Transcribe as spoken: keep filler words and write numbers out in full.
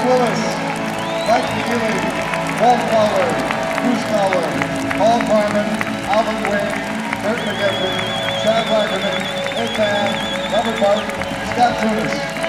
Willis, Mike McGilly, Walt Fowler, Bruce Fowler, Paul Carmen, Alvin Wayne, Kurt McGiffin, Chad Wackerman, Nick Mann, Robert Barton, Scott Tunis.